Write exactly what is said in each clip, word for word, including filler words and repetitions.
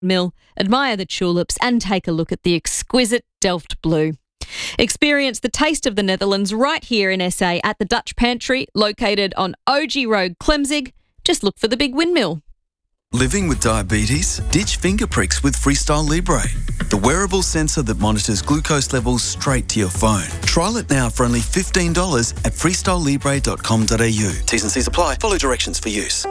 windmill, admire the tulips and take a look at the exquisite Delft blue. Experience the taste of the Netherlands right here in S A at the Dutch Pantry, located on O G Road, Clemzig. Just look for the big windmill. Living with diabetes? Ditch finger pricks with Freestyle Libre, the wearable sensor that monitors glucose levels straight to your phone. Trial it now for only fifteen dollars at freestyle libre dot com dot a u. T's and C's apply. Follow directions for use.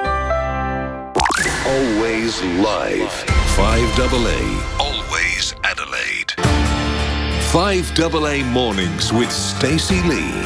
Always live. five double A. Always Adelaide. five double A Mornings with Stacey Lee.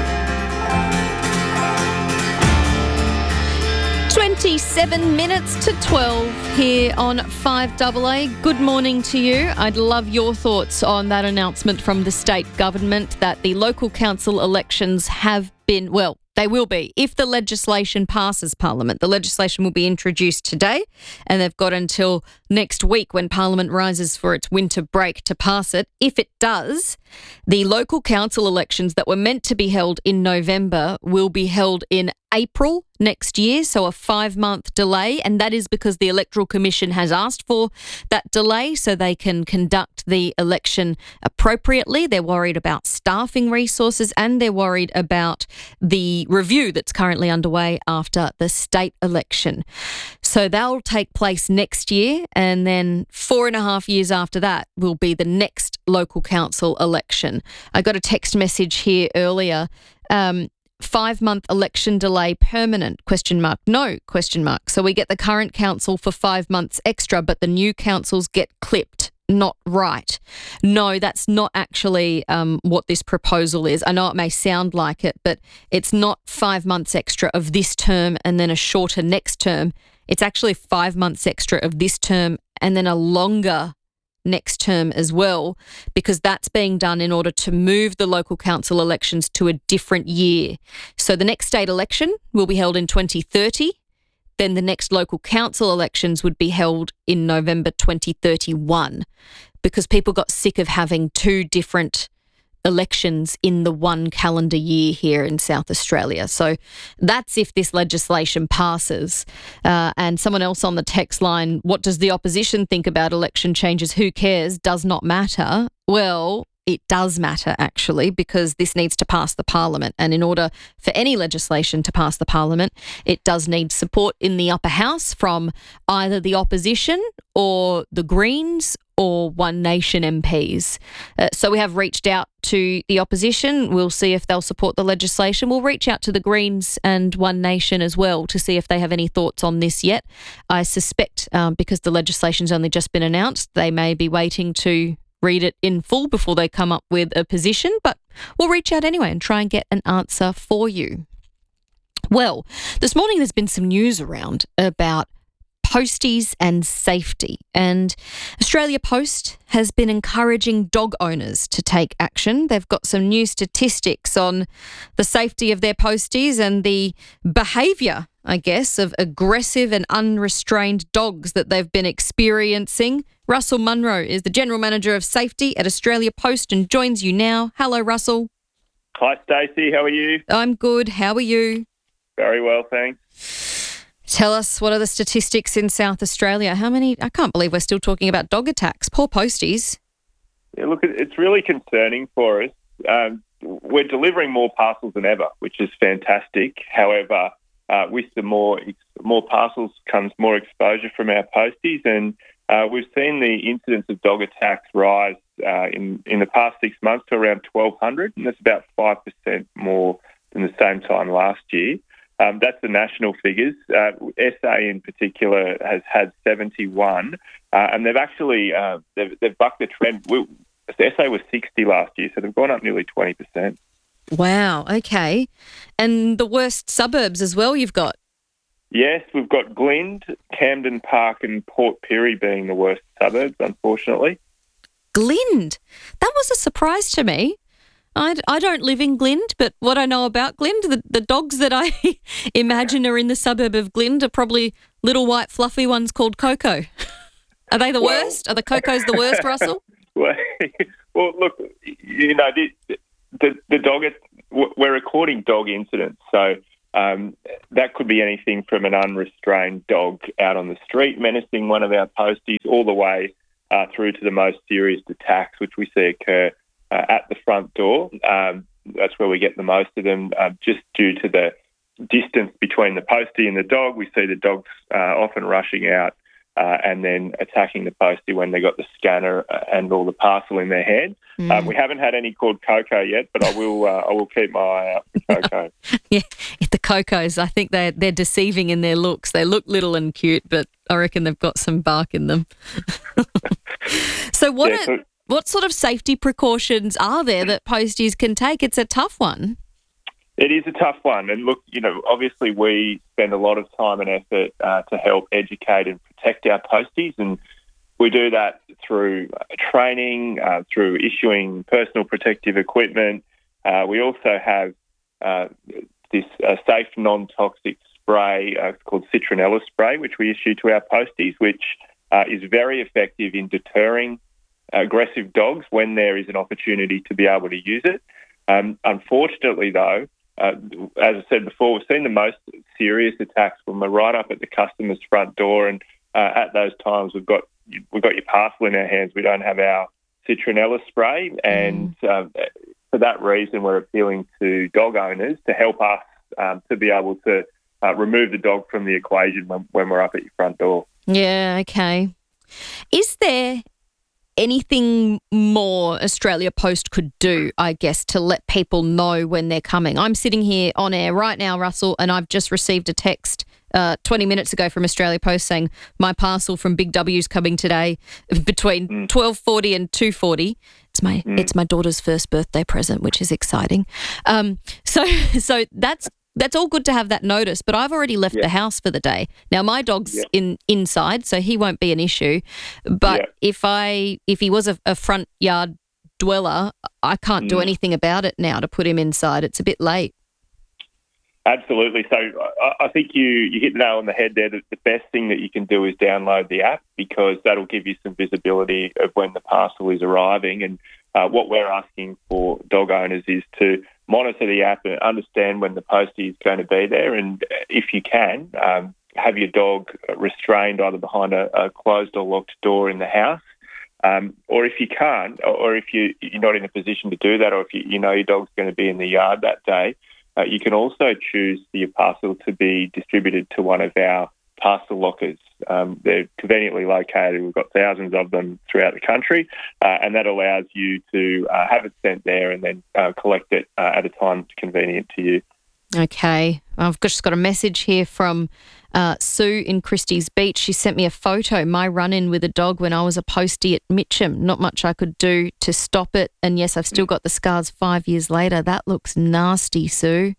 twenty-seven minutes to twelve here on five double A. Good morning to you. I'd love your thoughts on that announcement from the state government that the local council elections have been, well, they will be if the legislation passes Parliament. The legislation will be introduced today and they've got until next week when Parliament rises for its winter break to pass it. If it does, the local council elections that were meant to be held in November will be held in April next year, so a five-month delay, and that is because the Electoral Commission has asked for that delay so they can conduct the election appropriately. They're worried about staffing resources and they're worried about the review that's currently underway after the state election. So they'll take place next year, and then four and a half years after that will be the next local council election. I got a text message here earlier. Um, Five-month election delay permanent, question mark. No, question mark. So we get the current council for five months extra, but the new councils get clipped. Not right. No, that's not actually um, what this proposal is. I know it may sound like it, but it's not five months extra of this term and then a shorter next term. It's actually five months extra of this term and then a longer next term as well, because that's being done in order to move the local council elections to a different year. So the next state election will be held in twenty thirty. Then the next local council elections would be held in November twenty thirty-one, because people got sick of having two different elections in the one calendar year here in South Australia. So that's if this legislation passes. Uh, and someone else on the text line, what does the opposition think about election changes? Who cares? Does not matter. Well, it does matter, actually, because this needs to pass the Parliament. And in order for any legislation to pass the Parliament, it does need support in the upper house from either the opposition or the Greens or One Nation M Ps. Uh, so we have reached out to the opposition. We'll see if they'll support the legislation. We'll reach out to the Greens and One Nation as well to see if they have any thoughts on this yet. I suspect um, because the legislation's only just been announced, they may be waiting to read it in full before they come up with a position, but we'll reach out anyway and try and get an answer for you. Well, this morning there's been some news around about posties and safety, and Australia Post has been encouraging dog owners to take action. They've got some new statistics on the safety of their posties and the behaviour, I guess, of aggressive and unrestrained dogs that they've been experiencing. Russell Munro is the General Manager of Safety at Australia Post and joins you now. Hello, Russell. Hi, Stacey. How are you? I'm good. How are you? Very well, thanks. Tell us, what are the statistics in South Australia? How many? I can't believe we're still talking about dog attacks. Poor posties. Yeah, look, it's really concerning for us. Um, we're delivering more parcels than ever, which is fantastic. However, uh, with the more more parcels comes more exposure from our posties, and uh, we've seen the incidence of dog attacks rise uh, in, in the past six months to around twelve hundred, and that's about five percent more than the same time last year. Um, that's the national figures. Uh, S A in particular has had seventy-one, uh, and they've actually uh, they've, they've bucked the trend. We, S A was sixty last year, so they've gone up nearly twenty percent. Wow, okay. And the worst suburbs as well you've got? Yes, we've got Glynde, Camden Park and Port Pirie being the worst suburbs, unfortunately. Glynde? That was a surprise to me. I, I don't live in Glynde, but what I know about Glynde, the, the dogs that I imagine are in the suburb of Glynde are probably little white fluffy ones called Coco. Are they the well, worst? Are the Cocos the worst, Russell? Well, well, look, you know, the, the, the dog, we're recording dog incidents. So Um, that could be anything from an unrestrained dog out on the street menacing one of our posties all the way uh, through to the most serious attacks, which we see occur uh, at the front door. Um, that's where we get the most of them, uh, just due to the distance between the postie and the dog. We see the dogs uh, often rushing out uh, and then attacking the postie when they got the scanner and all the parcel in their hand. Mm. Um, we haven't had any called Coco yet, but I will. Uh, I will keep my eye out for Coco. Yeah, the Cocos. I think they they're deceiving in their looks. They look little and cute, but I reckon they've got some bark in them. So what? Yeah, so, are, what sort of safety precautions are there that posties can take? It's a tough one. It is a tough one. And look, you know, obviously we spend a lot of time and effort uh, to help educate and protect our posties, and we do that through training, uh, through issuing personal protective equipment. Uh, we also have uh, this uh, safe non-toxic spray uh, called citronella spray, which we issue to our posties, which uh, is very effective in deterring aggressive dogs when there is an opportunity to be able to use it. Um, unfortunately, though, uh, as I said before, we've seen the most serious attacks when we're right up at the customer's front door, and uh, at those times we've got we've got your parcel in our hands. We don't have our citronella spray, and mm. uh, for that reason, we're appealing to dog owners to help us um, to be able to uh, remove the dog from the equation when, when we're up at your front door. Yeah, okay. Is there anything more Australia Post could do, I guess, to let people know when they're coming? I'm sitting here on air right now, Russell, and I've just received a text uh, twenty minutes ago from Australia Post saying my parcel from Big W's coming today between mm. twelve forty and two forty. It's my mm. it's my daughter's first birthday present, which is exciting. Um, so so that's That's all good to have that notice, but I've already left yeah. the house for the day. Now my dog's yeah. in inside, so he won't be an issue. But yeah. if I if he was a, a front yard dweller, I can't mm. do anything about it now to put him inside. It's a bit late. Absolutely. So I, I think you, you hit the nail on the head there. That the best thing that you can do is download the app, because that'll give you some visibility of when the parcel is arriving. And uh, what we're asking for dog owners is to monitor the app and understand when the postie is going to be there. And if you can, um, have your dog restrained either behind a, a closed or locked door in the house. Um, or if you can't, or if you, you're not in a position to do that, or if you, you know your dog's going to be in the yard that day, uh, you can also choose for your parcel to be distributed to one of our parcel lockers. Um, they're conveniently located. We've got thousands of them throughout the country, uh, and that allows you to uh, have it sent there and then uh, collect it uh, at a time that's convenient to you. Okay. I've just got a message here from uh, Sue in Christie's Beach. She sent me a photo, my run-in with a dog when I was a postie at Mitcham. Not much I could do to stop it. And yes, I've still got the scars five years later. That looks nasty, Sue.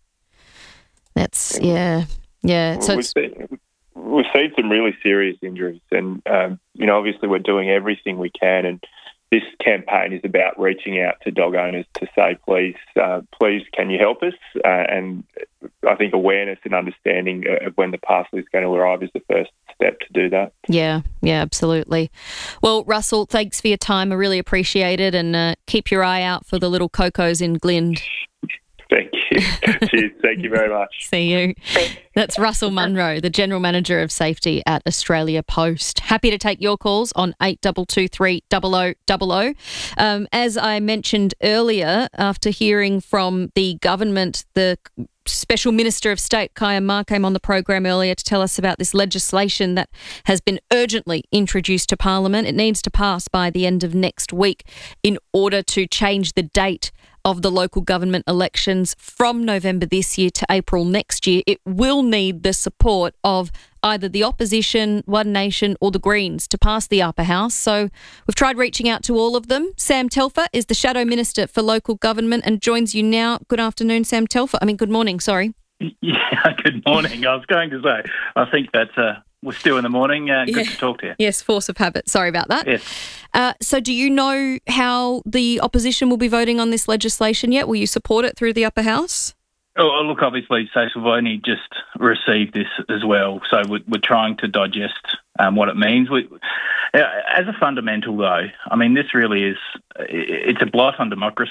That's, yeah. Yeah. So we've, seen, we've seen some really serious injuries. And, um, you know, obviously we're doing everything we can. And this campaign is about reaching out to dog owners to say, please, uh, please, can you help us? Uh, and I think awareness and understanding of when the parcel is going to arrive is the first step to do that. Yeah, yeah, absolutely. Well, Russell, thanks for your time. I really appreciate it. And uh, keep your eye out for the little Cocos in Glynde. Thank you. Cheers. Thank you very much. See you. That's Russell Munro, the General Manager of Safety at Australia Post. Happy to take your calls on eight two two three zero zero zero zero. Um, as I mentioned earlier, after hearing from the government, the Special Minister of State, Kaya Ma, came on the program earlier to tell us about this legislation that has been urgently introduced to Parliament. It needs to pass by the end of next week in order to change the date of the local government elections from November this year to April next year. It will need the support of either the opposition, One Nation or the Greens to pass the upper house. So we've tried reaching out to all of them. Sam Telfer is the Shadow Minister for Local Government and joins you now. Good afternoon, Sam Telfer. I mean, good morning, sorry. Yeah, good morning. I was going to say, I think that uh, we're still in the morning. Uh, good yeah. to talk to you. Yes, force of habit. Sorry about that. Yes. Uh, so do you know how the opposition will be voting on this legislation yet? Will you support it through the upper house? Oh, look, obviously, so we've only just received this as well, so we're, we're trying to digest um, what it means. We, as a fundamental, though, I mean, this really is, it's a blight on democracy.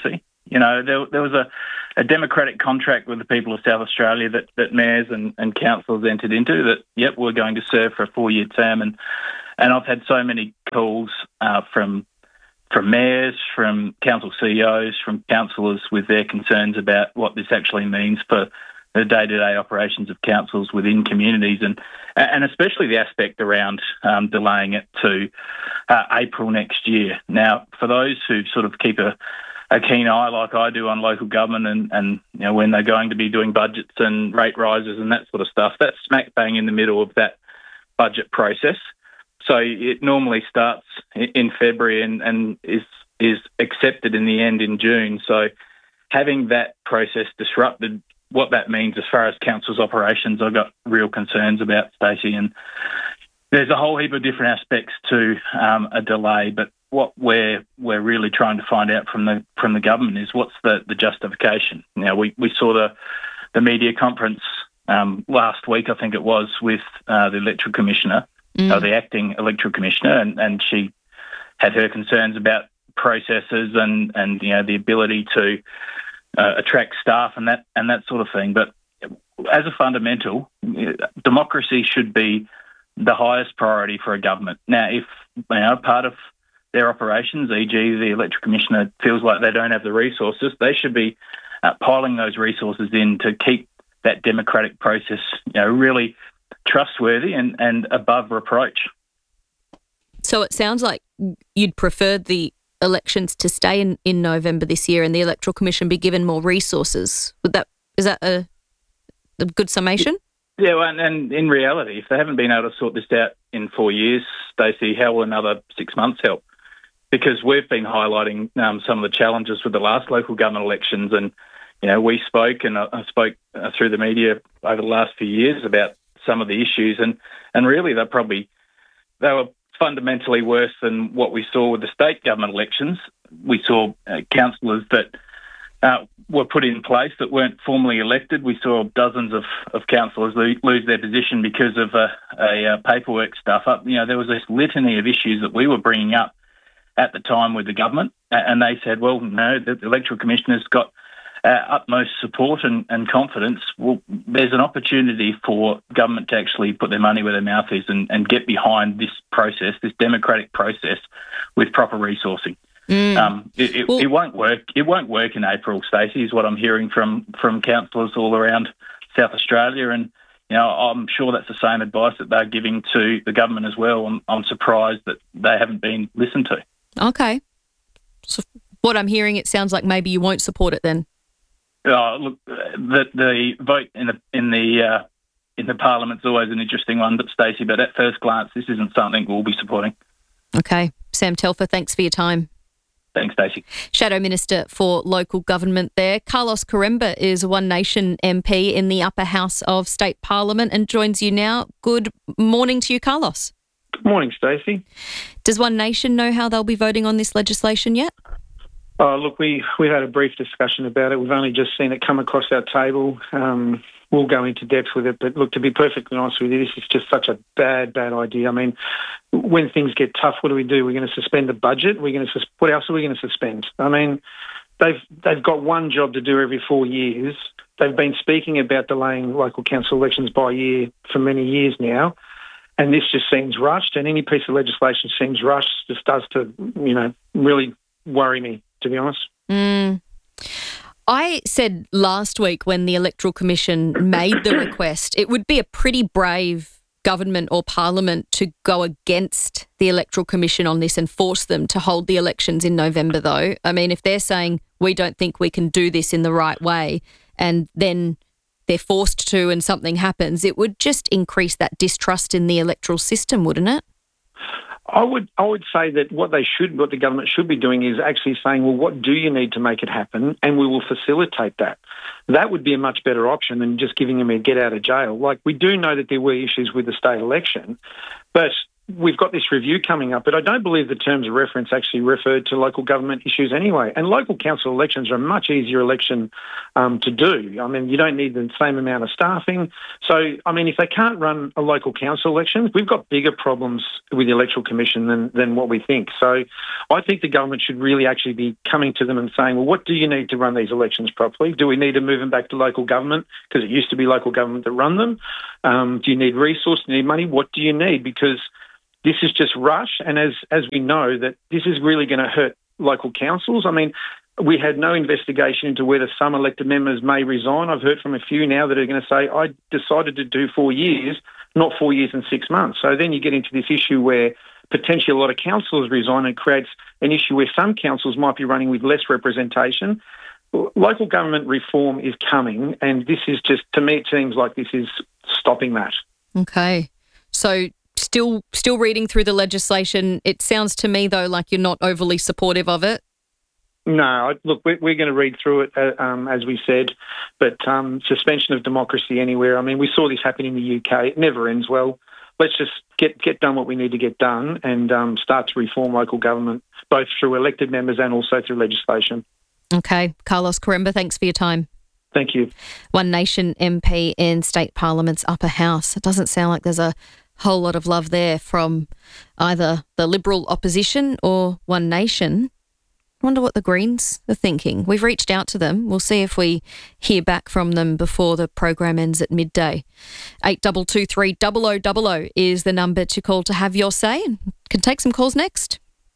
You know, there, there was a, a democratic contract with the people of South Australia that, that mayors and, and councils entered into that, yep, we're going to serve for a four-year term. And, and I've had so many calls uh, from from mayors, from council C E Os, from councillors with their concerns about what this actually means for the day-to-day operations of councils within communities, and and especially the aspect around um, delaying it to uh, April next year. Now, for those who sort of keep a, a keen eye, like I do, on local government, and, and you know, when they're going to be doing budgets and rate rises and that sort of stuff, that's smack bang in the middle of that budget process. So it normally starts in February and, and is is accepted in the end in June. So having that process disrupted, what that means as far as council's operations, I've got real concerns about, Stacey. And there's a whole heap of different aspects to um, a delay, but what we're we're really trying to find out from the from the government is what's the, the justification. Now, we, we saw the the media conference um, last week, I think it was, with uh, the Electoral Commissioner, mm. or the acting Electoral Commissioner, and, and she had her concerns about processes and, and you know, the ability to uh, attract staff and that and that sort of thing. But as a fundamental, democracy should be the highest priority for a government. Now, if you know, part of their operations, for example the Electoral Commissioner feels like they don't have the resources, they should be uh, piling those resources in to keep that democratic process, you know, really trustworthy and, and above reproach. So it sounds like you'd prefer the elections to stay in, in November this year and the Electoral Commission be given more resources. Would that is that a, a good summation? Yeah, well, and, and in reality, if they haven't been able to sort this out in four years, Stacey, how will another six months help? Because we've been highlighting um, some of the challenges with the last local government elections, and you know, we spoke and I spoke uh, through the media over the last few years about some of the issues, and, and really they're probably they were fundamentally worse than what we saw with the state government elections. We saw uh, councillors that uh, were put in place that weren't formally elected. We saw dozens of, of councillors lo- lose their position because of a, a, a paperwork stuff up. You know, there was this litany of issues that we were bringing up at the time with the government, and they said, well, no, the Electoral Commissioner's got uh, utmost support and, and confidence. Well, there's an opportunity for government to actually put their money where their mouth is and, and get behind this process, this democratic process, with proper resourcing. Mm. Um, it, it, well, it won't work. It won't work in April, Stacey, is what I'm hearing from from councillors all around South Australia, and you know, I'm sure that's the same advice that they're giving to the government as well. I'm, I'm surprised that they haven't been listened to. Okay. So what I'm hearing, it sounds like maybe you won't support it then. Oh, look, the the vote in the in the uh, in the Parliament's always an interesting one, but Stacey, but at first glance, this isn't something we'll be supporting. Okay, Sam Telfer, thanks for your time. Thanks, Stacey. Shadow Minister for Local Government there. Carlos Coremba is a One Nation M P in the upper house of State Parliament and joins you now. Good morning to you, Carlos. Good morning, Stacey. Does One Nation know how they'll be voting on this legislation yet? Oh, look, we, we've had a brief discussion about it. We've only just seen it come across our table. Um, we'll go into depth with it. But look, to be perfectly honest with you, this is just such a bad, bad idea. I mean, when things get tough, what do we do? We're going to suspend the budget? We're going to sus- What else are we going to suspend? I mean, they've they've got one job to do every four years. They've been speaking about delaying local council elections by a year for many years now. And this just seems rushed. And any piece of legislation seems rushed. Just does to, you know, really worry me, to be honest. Mm. I said last week when the Electoral Commission made the request, it would be a pretty brave government or parliament to go against the Electoral Commission on this and force them to hold the elections in November, though. I mean, if they're saying we don't think we can do this in the right way and then they're forced to and something happens, it would just increase that distrust in the electoral system, wouldn't it? I would I would say that what they should, what the government should be doing is actually saying, well, what do you need to make it happen? And we will facilitate that. That would be a much better option than just giving them a get out of jail. Like, we do know that there were issues with the state election, but we've got this review coming up, but I don't believe the terms of reference actually referred to local government issues anyway. And local council elections are a much easier election um, to do. I mean, you don't need the same amount of staffing. So, I mean, if they can't run a local council election, we've got bigger problems with the Electoral Commission than, than what we think. So I think the government should really actually be coming to them and saying, well, what do you need to run these elections properly? Do we need to move them back to local government because it used to be local government that run them? Um, do you need resource? Do you need money? What do you need? Because this is just rush, and as as we know, that this is really going to hurt local councils. I mean, we had no investigation into whether some elected members may resign. I've heard from a few now that are going to say, I decided to do four years, not four years and six months. So then you get into this issue where potentially a lot of councillors resign, and it creates an issue where some councils might be running with less representation. Local government reform is coming, and this is just, to me, it seems like this is stopping that. Okay. So still still reading through the legislation, it sounds to me, though, like you're not overly supportive of it. No, look, we're, we're going to read through it, uh, um, as we said, but um, suspension of democracy anywhere. I mean, we saw this happen in the U K. It never ends well. Let's just get, get done what we need to get done and um, start to reform local government, both through elected members and also through legislation. Okay. Carlos Corumba, thanks for your time. Thank you. One Nation M P in State Parliament's upper house. It doesn't sound like there's a whole lot of love there from either the Liberal opposition or One Nation. I wonder what the Greens are thinking. We've reached out to them. We'll see if we hear back from them before the program ends at midday. eight two two three zero zero zero zero is the number to call to have your say. Can take some calls next.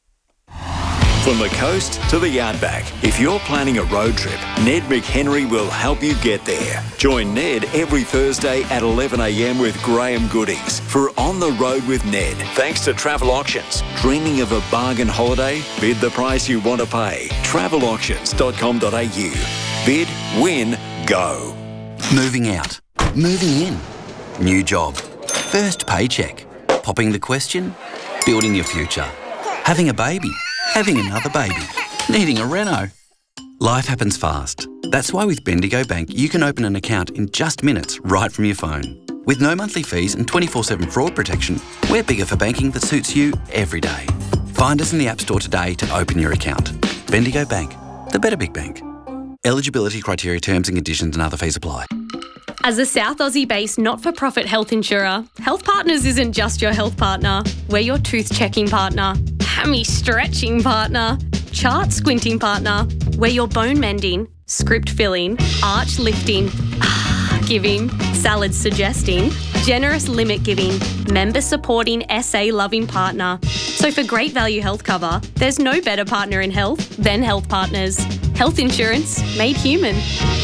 From the coast to the outback, if you're planning a road trip, Ned McHenry will help you get there. Join Ned every Thursday at eleven a m with Graham Goodies for On the Road with Ned. Thanks to Travel Auctions. Dreaming of a bargain holiday? Bid the price you want to pay. travel auctions dot com dot a u. Bid, win, go. Moving out. Moving in. New job. First paycheck. Popping the question. Building your future. Having a baby. Having another baby. Needing a reno. Life happens fast. That's why with Bendigo Bank, you can open an account in just minutes right from your phone. With no monthly fees and twenty-four seven fraud protection, we're bigger for banking that suits you every day. Find us in the App Store today to open your account. Bendigo Bank, the better big bank. Eligibility criteria, terms and conditions and other fees apply. As a South Aussie-based not-for-profit health insurer, Health Partners isn't just your health partner. We're your tooth-checking partner, hammy-stretching partner, chart-squinting partner. We're your bone-mending, script-filling, arch-lifting, giving, salad-suggesting, generous limit-giving, member-supporting, S A-loving partner. So for great value health cover, there's no better partner in health than Health Partners. Health insurance made human.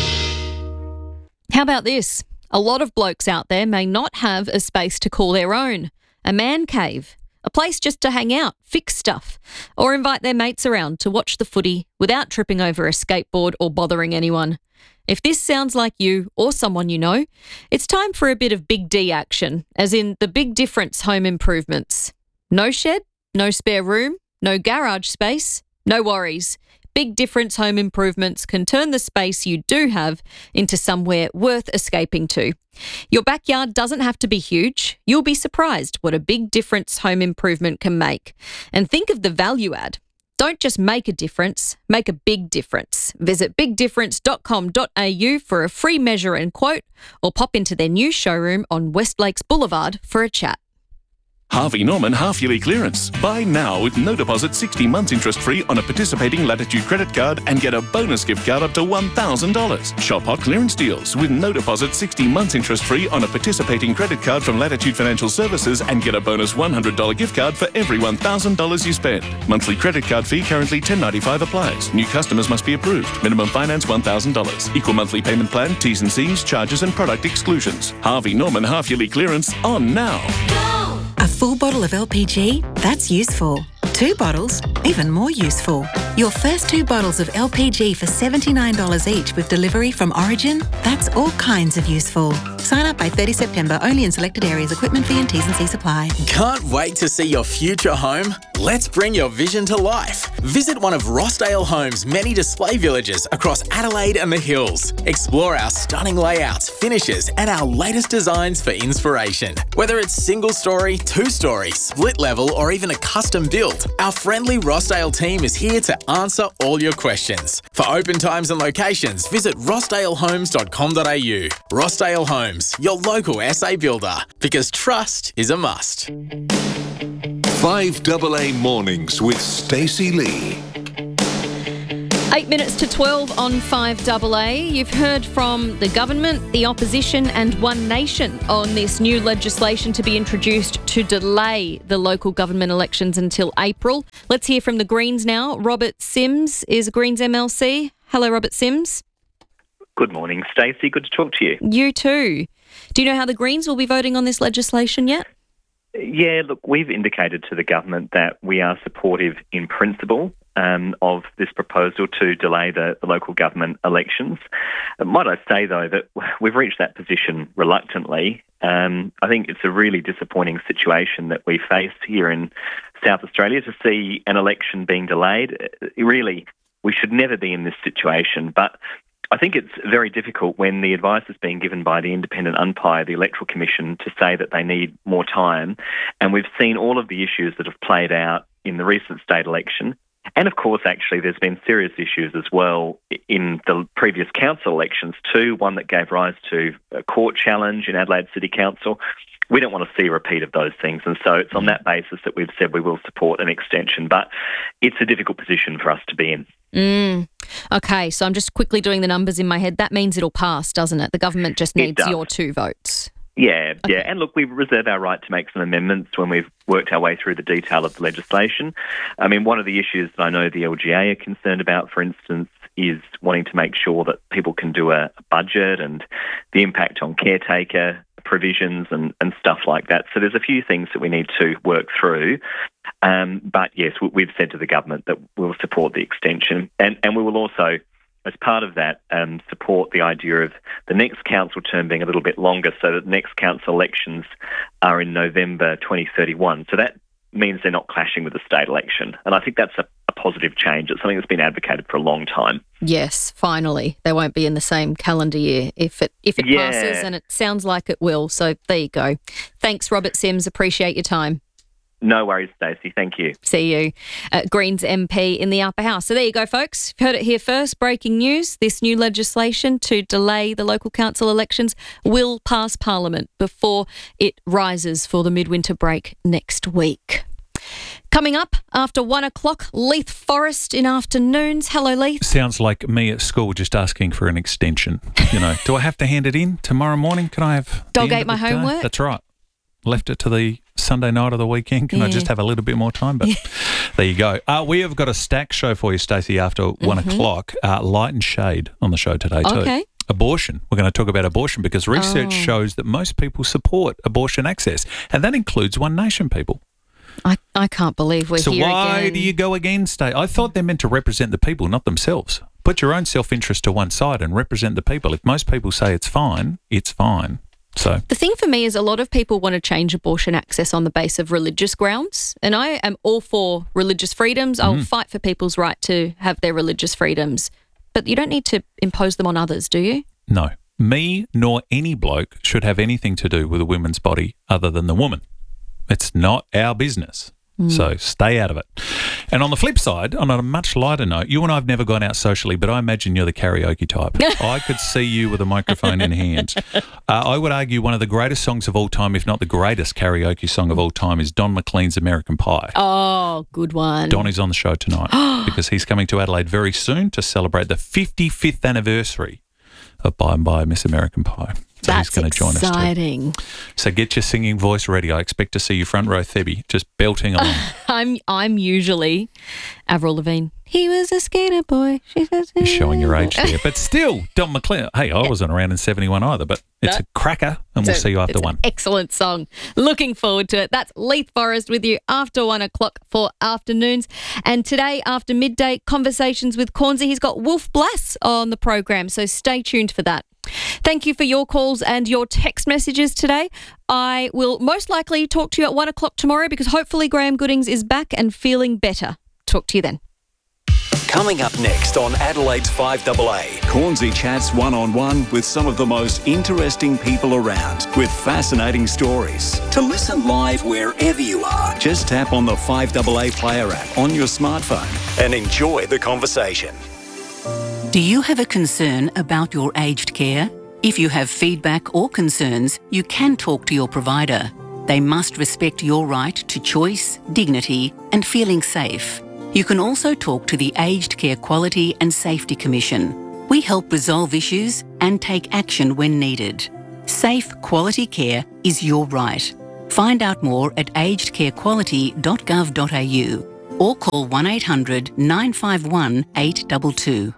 How about this? A lot of blokes out there may not have a space to call their own. A man cave. A place just to hang out, fix stuff, or invite their mates around to watch the footy without tripping over a skateboard or bothering anyone. If this sounds like you or someone you know, it's time for a bit of Big D action, as in the Big Difference home improvements. No shed, no spare room, no garage space, no worries. Big Difference home improvements can turn the space you do have into somewhere worth escaping to. Your backyard doesn't have to be huge. You'll be surprised what a Big Difference home improvement can make. And think of the value add. Don't just make a difference, make a big difference. Visit big difference dot com dot a u for a free measure and quote, or pop into their new showroom on West Lakes Boulevard for a chat. Harvey Norman half-yearly clearance. Buy now with no deposit, sixty months interest-free on a participating Latitude credit card and get a bonus gift card up to one thousand dollars. Shop hot clearance deals with no deposit, sixty months interest-free on a participating credit card from Latitude Financial Services and get a bonus one hundred dollars gift card for every one thousand dollars you spend. Monthly credit card fee currently ten dollars and ninety-five cents applies. New customers must be approved. Minimum finance one thousand dollars. Equal monthly payment plan, T's and C's, charges and product exclusions. Harvey Norman half-yearly clearance on now. A full bottle of L P G? That's useful. Two bottles? Even more useful. Your first two bottles of L P G for seventy-nine dollars each with delivery from Origin? That's all kinds of useful. Sign up by thirtieth September, only in selected areas. Equipment fee and T's and C's apply. Can't wait to see your future home? Let's bring your vision to life. Visit one of Rossdale Homes' many display villages across Adelaide and the Hills. Explore our stunning layouts, finishes, and our latest designs for inspiration. Whether it's single story, two story, split level, or even a custom build, our friendly Rossdale team is here to answer all your questions. For open times and locations, visit rossdale homes dot com dot a u. Rossdale Homes, your local S A builder, because trust is a must. five double A Mornings with Stacey Lee. Eight minutes to twelve on five double A. You've heard from the government, the opposition and One Nation on this new legislation to be introduced to delay the local government elections until April. Let's hear from the Greens now. Robert Sims is a Greens M L C. Hello, Robert Sims. Good morning, Stacey. Good to talk to you. You too. Do you know how the Greens will be voting on this legislation yet? Yeah, look, we've indicated to the government that we are supportive in principle um, of this proposal to delay the, the local government elections. Uh, might I say, though, that we've reached that position reluctantly. Um, I think it's a really disappointing situation that we face here in South Australia to see an election being delayed. Really, we should never be in this situation, but I think it's very difficult when the advice is being given by the independent umpire, the Electoral Commission, to say that they need more time. And we've seen all of the issues that have played out in the recent state election. And of course, actually, there's been serious issues as well in the previous council elections too, one that gave rise to a court challenge in Adelaide City Council. We don't want to see a repeat of those things. And so it's on that basis that we've said we will support an extension. But it's a difficult position for us to be in. Mm. Okay, so I'm just quickly doing the numbers in my head. That means it'll pass, doesn't it? The government just needs your two votes. Yeah, Okay. yeah. And look, we reserve our right to make some amendments when we've worked our way through the detail of the legislation. I mean, one of the issues that I know the L G A are concerned about, for instance, is wanting to make sure that people can do a budget and the impact on caretaker provisions and, and stuff like that. So there's a few things that we need to work through. Um, but yes, we- we've said to the government that we'll support the extension. And, and we will also, as part of that, um, support the idea of the next council term being a little bit longer so that the next council elections are in November twenty thirty-one. So that means they're not clashing with the state election. And I think that's a, a positive change. It's something that's been advocated for a long time. Yes, finally. They won't be in the same calendar year if it if it Yeah. passes, and it sounds like it will. So there you go. Thanks, Robert Sims. Appreciate your time. No worries, Stacey. Thank you. See you. Uh, Greens M P in the upper house. So there you go, folks. You've heard it here first. Breaking news. This new legislation to delay the local council elections will pass Parliament before it rises for the midwinter break next week. Coming up after one o'clock, Leith Forest in afternoons. Hello, Leith. Sounds like me at school just asking for an extension. You know, do I have to hand it in tomorrow morning? Can I have the Dog end ate of my the day? homework? That's right. Left it to the Sunday night of the weekend. Can I Yeah. just have a little bit more time? But there you go. Uh, we have got a stack show for you, Stacey, after one Mhm. o'clock. Uh, light and shade on the show today too. Okay. Abortion. We're going to talk about abortion because research Oh. shows that most people support abortion access, and that includes One Nation people. I, I can't believe we're so here why again. do you go against state? I thought they're meant to represent the people, not themselves. Put your own self-interest to one side and represent the people. If most people say it's fine, it's fine. So The thing for me is a lot of people want to change abortion access on the base of religious grounds, and I am all for religious freedoms. I'll Mm. fight for people's right to have their religious freedoms, but you don't need to impose them on others, do you? no, me nor any bloke should have anything to do with a woman's body other than the woman. It's not our business. Mm. So stay out of it. And on the flip side, on a much lighter note, you and I have never gone out socially, but I imagine you're the karaoke type. I could see you with a microphone in hand. Uh, I would argue one of the greatest songs of all time, if not the greatest karaoke song of all time, is Don McLean's American Pie. Oh, good one. Donnie's on the show tonight because he's coming to Adelaide very soon to celebrate the fifty-fifth anniversary of Bye and Bye Miss American Pie. So That's he's going to join us too. exciting. So get your singing voice ready. I expect to see you front row, Thebby, just belting along. I'm I'm usually Avril Lavigne. He was a skater boy. She says You're showing your age there. But still, Don McLean. Hey, I wasn't around in seventy-one either, but it's No. a cracker, and we'll So see you after it's one. An excellent song. Looking forward to it. That's Leith Forest with you after one o'clock for afternoons. And today, after midday, conversations with Cornsey. He's got Wolf Blass on the program, so stay tuned for that. Thank you for your calls and your text messages today. I will most likely talk to you at one o'clock tomorrow because hopefully Graham Goodings is back and feeling better. Talk to you then. Coming up next on Adelaide's five A A, Cornsey chats one-on-one with some of the most interesting people around with fascinating stories. To listen live wherever you are, just tap on the five A A Player app on your smartphone and enjoy the conversation. Do you have a concern about your aged care? If you have feedback or concerns, you can talk to your provider. They must respect your right to choice, dignity, and feeling safe. You can also talk to the Aged Care Quality and Safety Commission. We help resolve issues and take action when needed. Safe, quality care is your right. Find out more at aged care quality dot gov dot a u or call one eight hundred nine five one eight two two.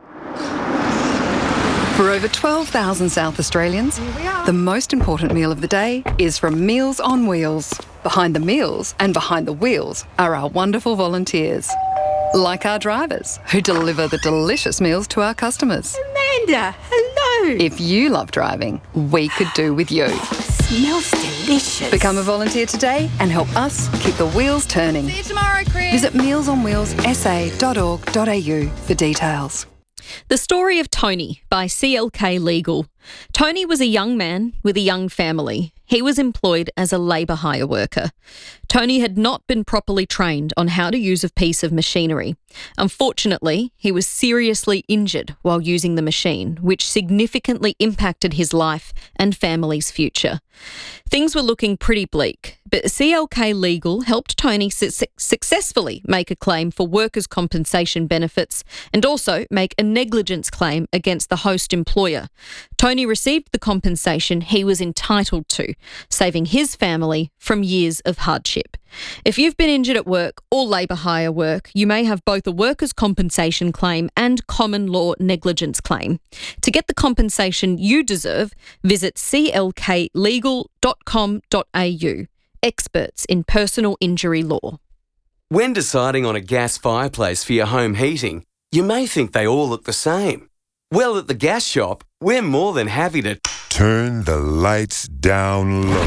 For over twelve thousand South Australians, the most important meal of the day is from Meals on Wheels. Behind the meals and behind the wheels are our wonderful volunteers. Like our drivers, who deliver the delicious meals to our customers. Amanda, hello. If you love driving, we could do with you. Smells delicious. Become a volunteer today and help us keep the wheels turning. See you tomorrow, Chris. Visit meals on wheels s a dot org dot a u for details. The Story of Tony by C L K Legal. Tony was a young man with a young family. He was employed as a labour hire worker. Tony had not been properly trained on how to use a piece of machinery. Unfortunately, he was seriously injured while using the machine, which significantly impacted his life and family's future. Things were looking pretty bleak, but C L K Legal helped Tony su- successfully make a claim for workers' compensation benefits and also make a negligence claim against the host employer. Tony received the compensation he was entitled to, saving his family from years of hardship. If you've been injured at work or labour hire work, you may have both a workers' compensation claim and common law negligence claim. To get the compensation you deserve, visit c l k legal dot com dot a u. Experts in personal injury law. When deciding on a gas fireplace for your home heating, you may think they all look the same. Well, at the gas shop, we're more than happy to turn the lights down low.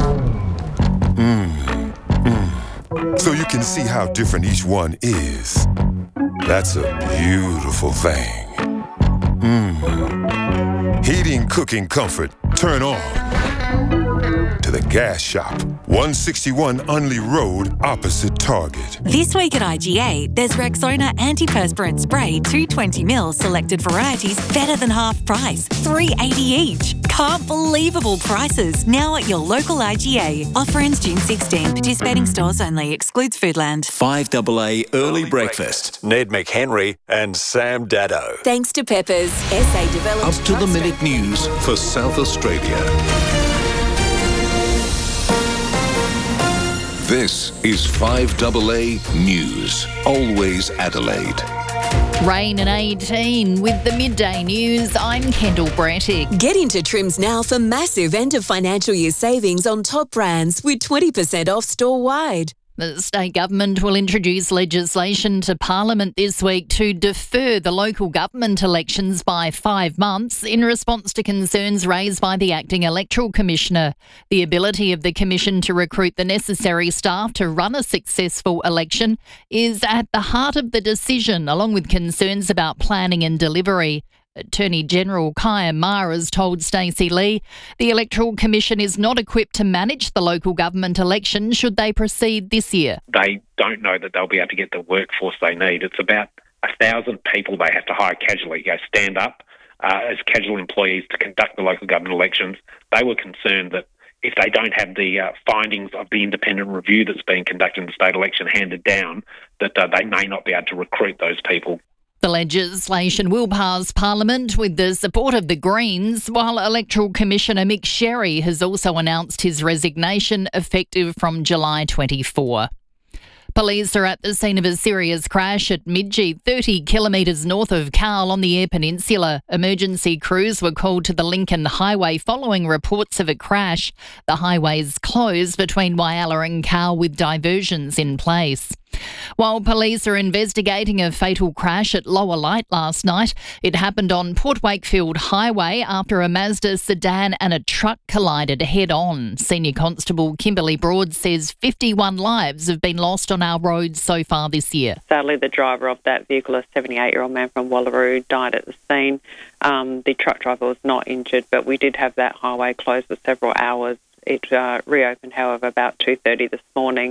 Mm, mm. So you can see how different each one is. That's a beautiful thing. Mm. Heating, cooking, comfort, turn on. To the gas shop, one sixty-one Unley Road, opposite Target. This week at I G A, there's Rexona antiperspirant spray, two twenty mil selected varieties, better than half price, three eighty each. Can't believable prices now at your local I G A. Offer ends June sixteenth. Participating stores only. Excludes Foodland. five A A Early Breakfast. Ned McHenry and Sam Daddo. Thanks to Peppers, S A developed Up to the minute news for South Australia. This is five A A News. Always Adelaide. Rain and eighteen with the midday news. I'm Kendall Brattick. Get into Trims now for massive end of financial year savings on top brands with twenty percent off store-wide. The state government will introduce legislation to Parliament this week to defer the local government elections by five months in response to concerns raised by the acting electoral commissioner. The ability of the commission to recruit the necessary staff to run a successful election is at the heart of the decision, along with concerns about planning and delivery. Attorney General Kaya Ma has told Stacey Lee the Electoral Commission is not equipped to manage the local government election should they proceed this year. They don't know that they'll be able to get the workforce they need. It's about a thousand people they have to hire casually, you know, stand up uh, as casual employees to conduct the local government elections. They were concerned that if they don't have the uh, findings of the independent review that's being conducted in the state election handed down, that uh, they may not be able to recruit those people. The legislation will pass Parliament with the support of the Greens, while Electoral Commissioner Mick Sherry has also announced his resignation effective from July twenty-fourth. Police are at the scene of a serious crash at Midgee, thirty kilometres north of Cowell on the Eyre Peninsula. Emergency crews were called to the Lincoln Highway following reports of a crash. The highway is closed between Whyalla and Cowell with diversions in place. While police are investigating a fatal crash at Lower Light last night, it happened on Port Wakefield Highway after a Mazda sedan and a truck collided head-on. Senior Constable Kimberly Broad says fifty-one lives have been lost on our roads so far this year. Sadly, the driver of that vehicle, a seventy-eight-year-old man from Wallaroo, died at the scene. Um, the truck driver was not injured, but we did have that highway closed for several hours. It uh, reopened, however, about two thirty this morning.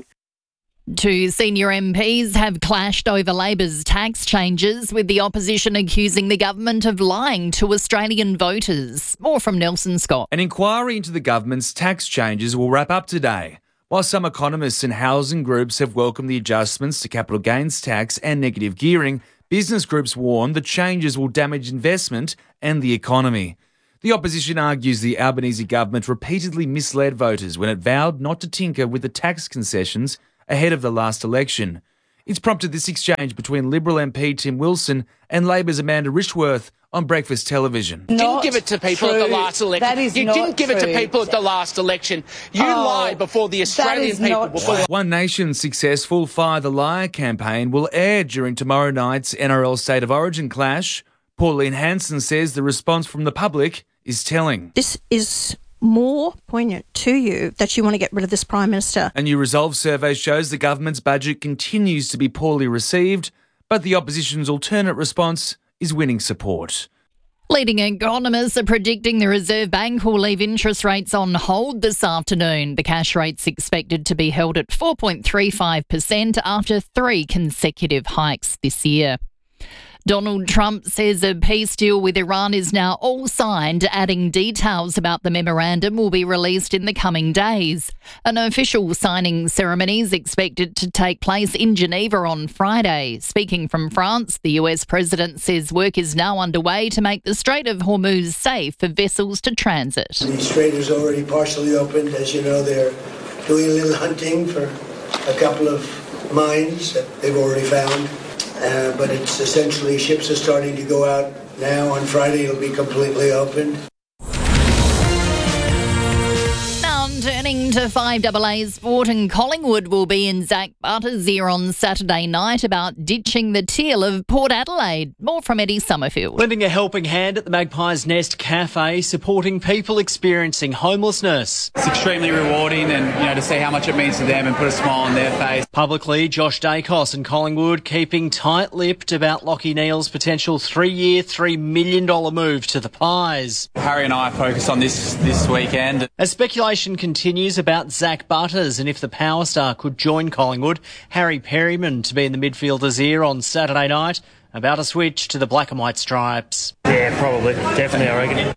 Two senior M Ps have clashed over Labor's tax changes, with the opposition accusing the government of lying to Australian voters. More from Nelson Scott. An inquiry into the government's tax changes will wrap up today. While some economists and housing groups have welcomed the adjustments to capital gains tax and negative gearing, business groups warn the changes will damage investment and the economy. The opposition argues the Albanese government repeatedly misled voters when it vowed not to tinker with the tax concessions ahead of the last election. It's prompted this exchange between Liberal M P Tim Wilson and Labor's Amanda Richworth on breakfast television. You didn't give it to people true. at the last election. That is you not didn't give true. it to people at the last election. You Oh, lied before the Australian people. Before One Nation's successful Fire the Liar campaign will air during tomorrow night's N R L State of Origin clash. Pauline Hanson says the response from the public is telling. This is more poignant to you that you want to get rid of this Prime Minister. A new Resolve survey shows the government's budget continues to be poorly received, but the opposition's alternate response is winning support. Leading economists are predicting the Reserve Bank will leave interest rates on hold this afternoon. The cash rate's expected to be held at four point three five percent after three consecutive hikes this year. Donald Trump says a peace deal with Iran is now all signed, adding details about the memorandum will be released in the coming days. An official signing ceremony is expected to take place in Geneva on Friday. Speaking from France, the U S president says work is now underway to make the Strait of Hormuz safe for vessels to transit. The strait is already partially opened. As you know, they're doing a little hunting for a couple of mines that they've already found. Uh, but it's essentially ships are starting to go out now. On Friday, it'll be completely open. Now turning to five double A Sport, and Collingwood will be in Zach Butters' ear on Saturday night about ditching the teal of Port Adelaide. More from Eddie Summerfield. Lending a helping hand at the Magpies Nest Cafe, supporting people experiencing homelessness. It's extremely rewarding, and you know, to see how much it means to them and put a smile on their face. Publicly, Josh Dacos and Collingwood keeping tight-lipped about Lachie Neale's potential three-year, three million dollars move to the Pies. Harry and I focus on this this weekend. As speculation continues about Zach Butters and if the power star could join Collingwood, Harry Perryman to be in the midfielder's ear on Saturday night about a switch to the black and white stripes. Yeah, probably. Definitely, I reckon.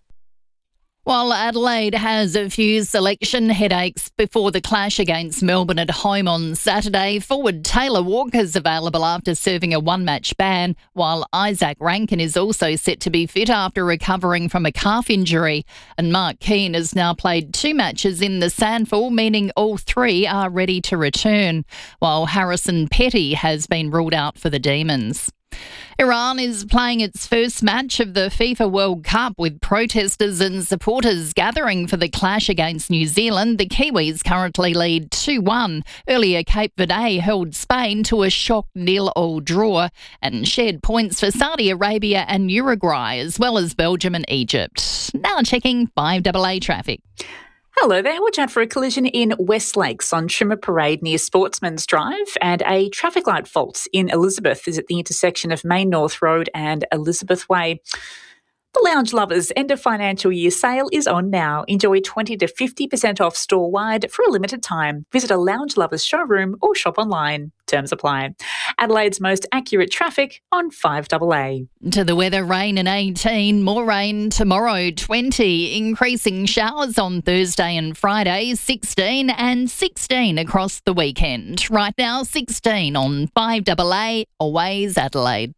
While Adelaide has a few selection headaches before the clash against Melbourne at home on Saturday, forward Taylor Walker's available after serving a one-match ban, while Isaac Rankin is also set to be fit after recovering from a calf injury. And Mark Keane has now played two matches in the Sandful, meaning all three are ready to return, while Harrison Petty has been ruled out for the Demons. Iran is playing its first match of the FIFA World Cup with protesters and supporters gathering for the clash against New Zealand. The Kiwis currently lead two one. Earlier, Cape Verde held Spain to a shock nil-all draw and shared points for Saudi Arabia and Uruguay, as well as Belgium and Egypt. Now checking five double A traffic. Hello there. Watch out for a collision in West Lakes on Trimmer Parade near Sportsman's Drive, and a traffic light fault in Elizabeth is at the intersection of Main North Road and Elizabeth Way. The Lounge Lovers end of financial year sale is on now. Enjoy twenty to fifty percent off store-wide for a limited time. Visit a Lounge Lovers showroom or shop online. Terms apply. Adelaide's most accurate traffic on five double A. To the weather, rain in eighteen, more rain tomorrow, twenty, increasing showers on Thursday and Friday, sixteen, and sixteen across the weekend. Right now, sixteen on five double A, Always Adelaide.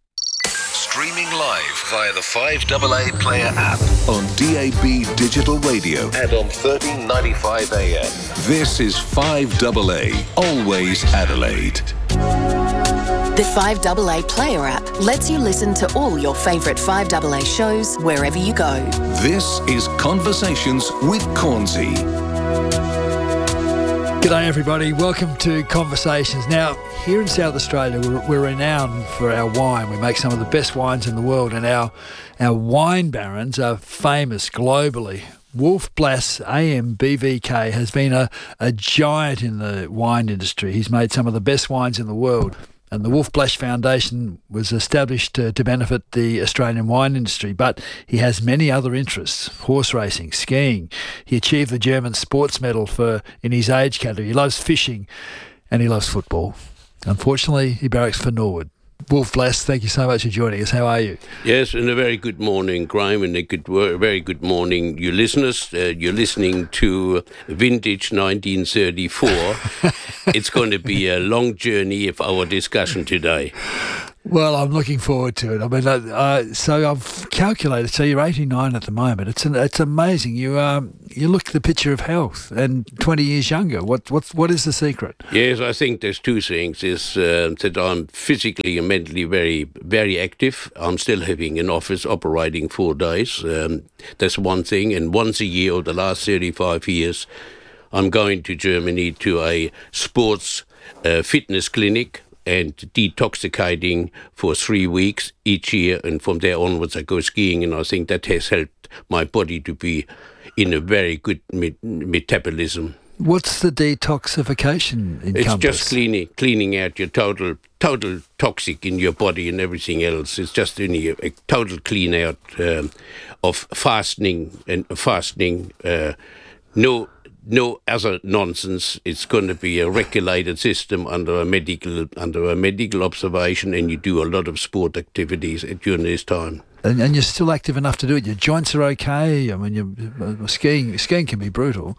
Streaming live via the five double A Player app on D A B Digital Radio and on thirteen ninety-five A M. This is five double A, Always Adelaide. The five double A Player app lets you listen to all your favourite five double A shows wherever you go. This is Conversations with Cornsey. G'day everybody, welcome to Conversations. Now, here in South Australia, we're, we're renowned for our wine. We make some of the best wines in the world, and our our wine barons are famous globally. Wolf Blass A M B V K has been a, a giant in the wine industry. He's made some of the best wines in the world. And the Wolf Blass Foundation was established to, to benefit the Australian wine industry, but he has many other interests: horse racing, skiing. He achieved the German sports medal for in his age category. He loves fishing, and he loves football. Unfortunately, he barracks for Norwood. Wolf Blass, thank you so much for joining us. How are you? Yes, and a very good morning, Graham, and a good, a very good morning, you listeners. Uh, you're listening to Vintage nineteen thirty-four. It's going to be a long journey of our discussion today. Well, I'm looking forward to it. I mean, uh, so I've calculated. So you're eighty-nine at the moment. It's an, it's amazing. You um you look the picture of health and twenty years younger. What what what is the secret? Yes, I think there's two things. Is uh, that I'm physically and mentally very very active. I'm still having an office operating four days. Um, that's one thing. And once a year, over the last thirty-five years, I'm going to Germany to a sports uh, fitness clinic and detoxicating for three weeks each year, and from there onwards I go skiing, and I think that has helped my body to be in a very good me- metabolism. What's the detoxification encompass? It's just cleaning cleaning out your total total toxic in your body and everything else. It's just only a, a total clean out um, of fasting and fasting. Uh, no. No other nonsense. It's going to be a regulated system under a medical under a medical observation, and you do a lot of sport activities during this time. And, and you're still active enough to do it. Your joints are okay. I mean, you're, skiing skiing can be brutal.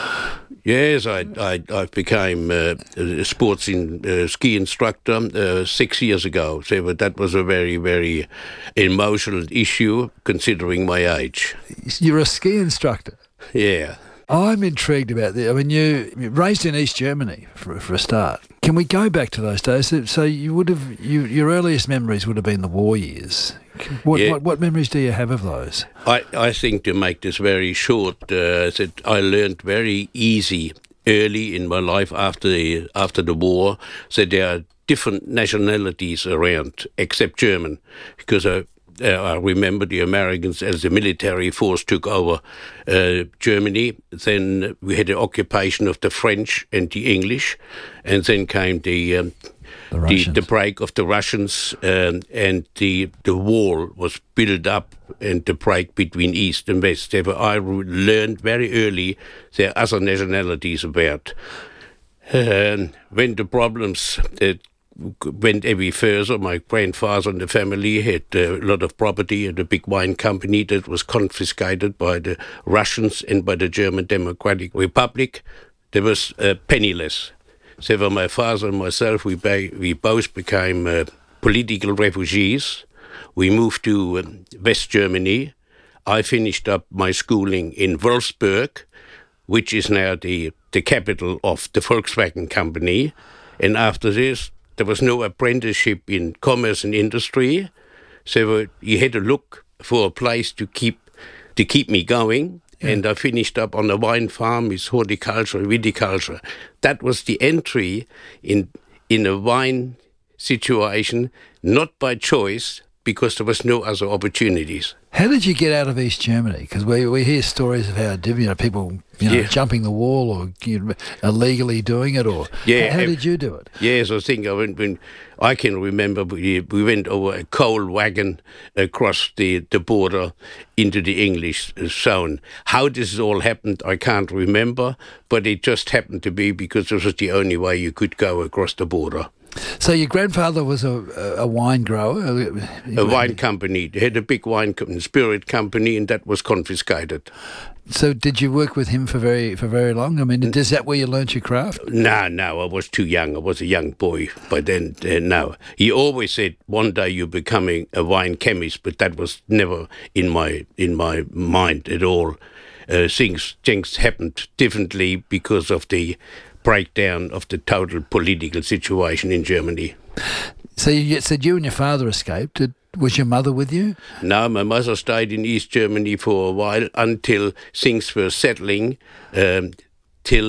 Yes, I I, I became uh, a sports in, uh, ski instructor uh, six years ago. So that was a very very emotional issue considering my age. You're a ski instructor. Yeah. I'm intrigued about that. I mean, you you're raised in East Germany for, for a start. Can we go back to those days? So you would have you, your earliest memories would have been the war years. What, yeah. what what memories do you have of those? I, I think to make this very short, uh, that I learned very easy early in my life after the after the war that there are different nationalities around except German, because I. Uh, I remember the Americans, as the military force took over uh, Germany, then we had the occupation of the French and the English, and then came the um, the, the, the break of the Russians, um, and the the wall was built up, and the break between East and West. Therefore, I learned very early there are other nationalities about. Uh, when the problems that went every further, my grandfather and the family had a lot of property at a big wine company that was confiscated by the Russians and by the German Democratic Republic. There was uh, penniless. So for my father and myself, we, ba- we both became uh, political refugees. We moved to uh, West Germany. I finished up my schooling in Wolfsburg, which is now the, the capital of the Volkswagen company. And after this, there was no apprenticeship in commerce and industry, so you had to look for a place to keep to keep me going. Yeah. And I finished up on a wine farm with horticulture and viticulture. That was the entry in in a wine situation, not by choice, because there was no other opportunities. How did you get out of East Germany? Because we we hear stories of how you know people you know yeah. jumping the wall or you know, illegally doing it, or yeah, how, how did you do it? Yes, I think I went when I can remember we, we went over a coal wagon across the, the border into the English zone. How this all happened, I can't remember, but it just happened to be because this was the only way you could go across the border. So your grandfather was a, a wine grower? A wine company. They had a big wine company, spirit company, and that was confiscated. So did you work with him for very for very long? I mean, is that where you learnt your craft? No, no, I was too young. I was a young boy by then. Uh, no. He always said, one day you're becoming a wine chemist, but that was never in my in my mind at all. Uh, things, things happened differently because of the breakdown of the total political situation in Germany. So you said you and your father escaped. Did, was your mother with you? No, my mother stayed in East Germany for a while until things were settling, um, till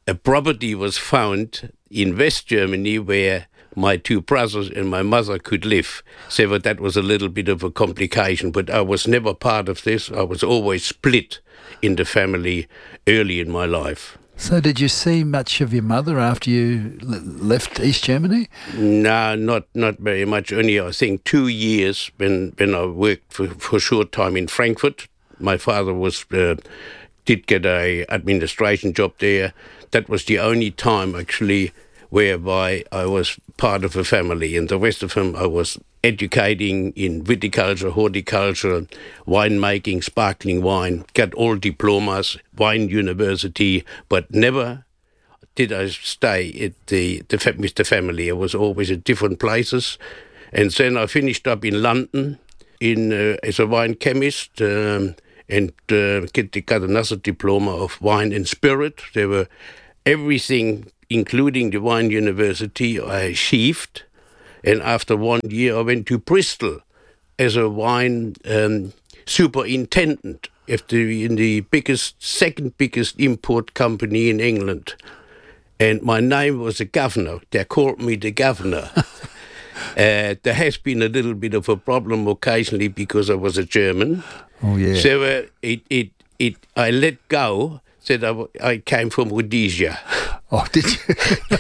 a property was found in West Germany where my two brothers and my mother could live. So that was a little bit of a complication, but I was never part of this. I was always split in the family early in my life. So did you see much of your mother after you l- left East Germany? No, not not very much. Only, I think, two years when, when I worked for, for a short time in Frankfurt. My father was uh, did get a administration job there. That was the only time, actually, whereby I was part of a family. And the rest of them, I was educating in viticulture, horticulture, winemaking, sparkling wine, got all diplomas, wine university, but never did I stay at the, the with the family. I was always at different places. And then I finished up in London in uh, as a wine chemist um, and uh, get, got another diploma of wine and spirit. There were everything, including the wine university, I achieved. And after one year, I went to Bristol as a wine um, superintendent of the, in the biggest, second biggest import company in England. And my name was the governor. They called me the governor. uh, there has been a little bit of a problem occasionally because I was a German. Oh, yeah. So uh, it, it, it, I let go. Said I, I came from Rhodesia. Oh, did you?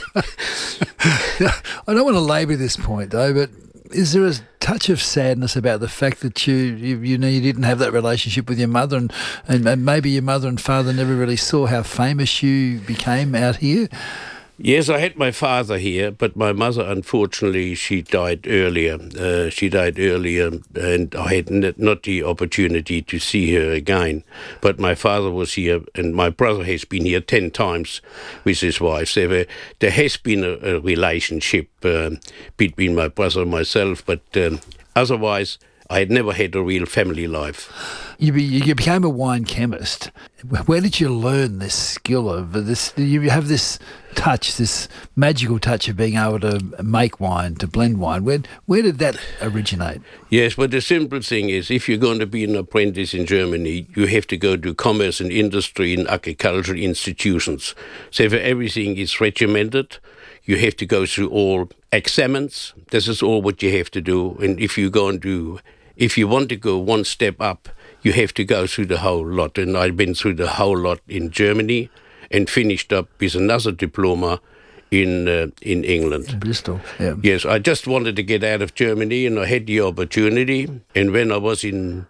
I don't want to labour this point, though, but is there a touch of sadness about the fact that you you, you know you didn't have that relationship with your mother, and, and, and maybe your mother and father never really saw how famous you became out here? Yes, I had my father here, but my mother, unfortunately, she died earlier. Uh, she died earlier, and I had n- not the opportunity to see her again. But my father was here, and my brother has been here ten times with his wife. So there, there has been a, a relationship uh, between my brother and myself, but um, otherwise, I had never had a real family life. You, be, you became a wine chemist. Where did you learn this skill of this? You have this touch, this magical touch of being able to make wine, to blend wine. Where where did that originate? Yes, but the simple thing is, if you're going to be an apprentice in Germany, you have to go to commerce and industry and agricultural institutions. So for everything is regimented. You have to go through all examens. This is all what you have to do. And if you go and do, if you want to go one step up, you have to go through the whole lot. And I've been through the whole lot in Germany and finished up with another diploma in uh, in England. In Bristol, yeah. Yes, I just wanted to get out of Germany, and I had the opportunity. And when I was in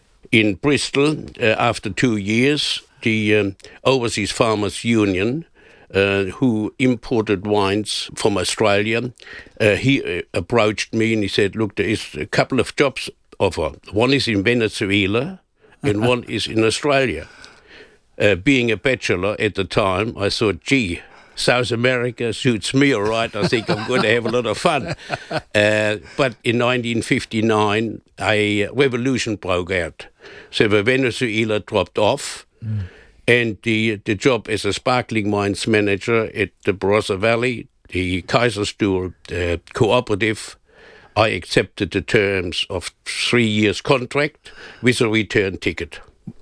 in Bristol, uh, after two years, the um, Overseas Farmers Union, uh, who imported wines from Australia, uh, he uh, approached me and he said, look, there is a couple of jobs offer. One is in Venezuela and one is in Australia. Uh, being a bachelor at the time, I thought, gee, South America suits me all right. I think I'm going to have a lot of fun. Uh, but in nineteen fifty-nine, a revolution broke out. So the Venezuela dropped off, mm. and the the job as a sparkling wines manager at the Barossa Valley, the Kaiserstuhl uh, cooperative, I accepted the terms of three years contract with a return ticket.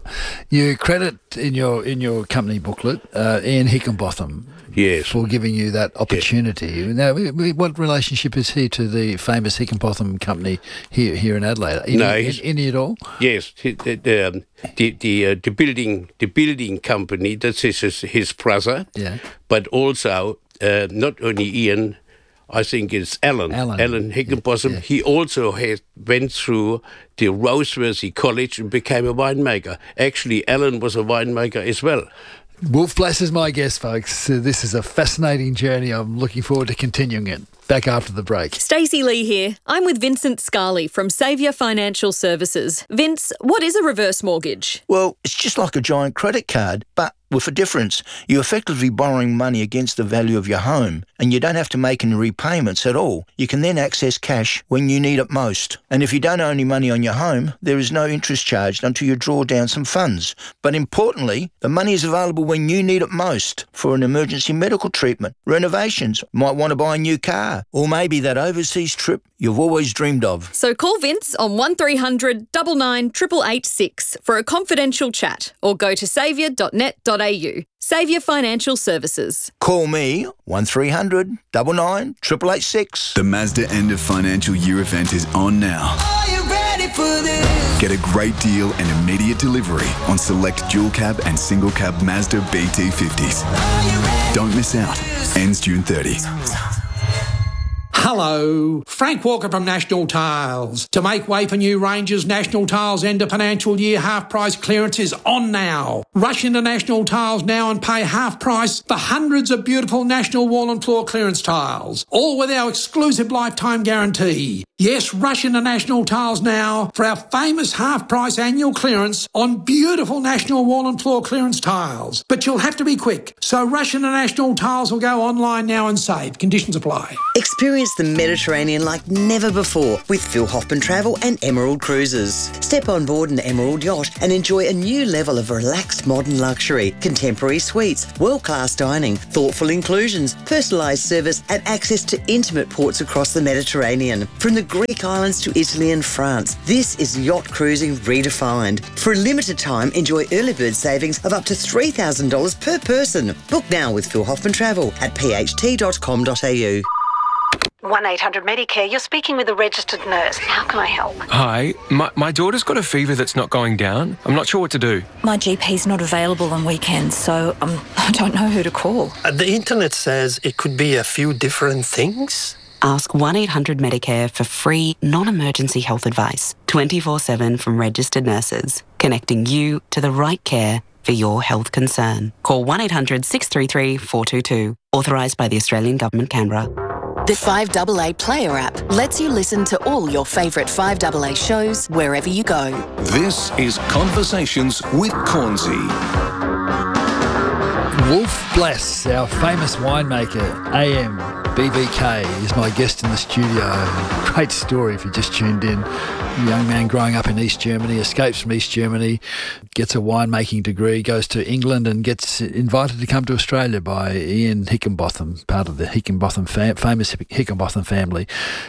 You credit in your in your company booklet uh, Ian Hickenbotham, yes, for giving you that opportunity. Yes. Now, what relationship is he to the famous Hickenbotham company here here in Adelaide? Any, no, any at all? Yes, the the the, the, uh, the building the building company, that's his his brother. Yeah, but also uh, not only Ian. I think it's Alan, Alan, Alan Hickenbotham. Yeah, yeah. He also has went through the Roseworthy College and became a winemaker. Actually, Alan was a winemaker as well. Wolf Blass is my guest, folks. Uh, this is a fascinating journey. I'm looking forward to continuing it. Back after the break. Stacey Lee here. I'm with Vincent Scarley from Saviour Financial Services. Vince, what is a reverse mortgage? Well, it's just like a giant credit card, but with a difference. You're effectively borrowing money against the value of your home, and you don't have to make any repayments at all. You can then access cash when you need it most. And if you don't owe any money on your home, there is no interest charged until you draw down some funds. But importantly, the money is available when you need it most for an emergency medical treatment, renovations, might want to buy a new car, or maybe that overseas trip you've always dreamed of. So call Vince on one three hundred nine nine eight eight eight six for a confidential chat or go to saviour dot net dot a u. Saviour Financial Services. Call me one three hundred nine nine eight eight eight six. The Mazda End of Financial Year event is on now. Are you ready for this? Get a great deal and immediate delivery on select dual cab and single cab Mazda B T fifties. Don't miss out. Ends June thirtieth. Hello, Frank Walker from National Tiles. To make way for new ranges, National Tiles End of Financial Year half price clearance is on now. Rush into National Tiles now and pay half price for hundreds of beautiful National Wall and Floor clearance tiles, all with our exclusive lifetime guarantee. Yes, rush into National Tiles now for our famous half price annual clearance on beautiful National Wall and Floor clearance tiles. But you'll have to be quick, so rush into National Tiles or go online now and save. Conditions apply. Experience the Mediterranean like never before with Phil Hoffman Travel and Emerald Cruises. Step on board an Emerald yacht and enjoy a new level of relaxed modern luxury, contemporary suites, world-class dining, thoughtful inclusions, personalised service and access to intimate ports across the Mediterranean. From the Greek islands to Italy and France, this is yacht cruising redefined. For a limited time, enjoy early bird savings of up to three thousand dollars per person. Book now with Phil Hoffman Travel at p h t dot com dot a u. one eight hundred Medicare, you're speaking with a registered nurse. How can I help? Hi, my, my daughter's got a fever that's not going down. I'm not sure what to do. My G P's not available on weekends, so um, I don't know who to call. Uh, the internet says it could be a few different things. Ask one eight hundred Medicare for free, non-emergency health advice, twenty-four seven from registered nurses, connecting you to the right care for your health concern. Call one eight hundred six three three four two two. Authorised by the Australian Government, Canberra. The five A A Player app lets you listen to all your favourite five A A shows wherever you go. This is Conversations with Cornsey. Wolf Blass, our famous winemaker, A M B V K, is my guest in the studio. Great story if you just tuned in. A young man growing up in East Germany, escapes from East Germany, gets a winemaking degree, goes to England and gets invited to come to Australia by Ian Hickenbotham, part of the Hickenbotham fam- famous Hickenbotham family.